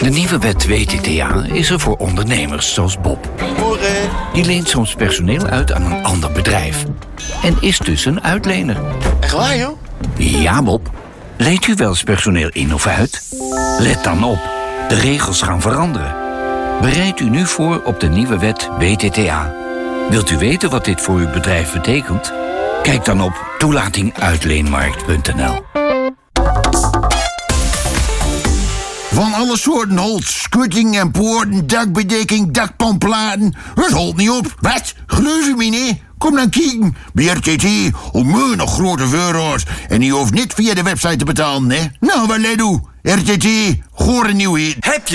De nieuwe wet WTTA is er voor ondernemers zoals Bob. Morgen. Die leent soms personeel uit aan een ander bedrijf. En is dus een uitlener. Echt waar, joh? Ja, Bob. Leent u wel eens personeel in of uit? Let dan op. De regels gaan veranderen. Bereid u nu voor op de nieuwe wet WTTA. Wilt u weten wat dit voor uw bedrijf betekent? Kijk dan op toelatinguitleenmarkt.nl. Van alle soorten holt, schutting en poorten, dakbedekking, dakpanplaten. Het holt niet op. Wat? Geloof je me niet? Kom dan kijken. Bij RTT om nog grote euro's. En je hoeft niet via de website te betalen, hè? Nou, wat let u? RTT, goede nieuwheid. Heb je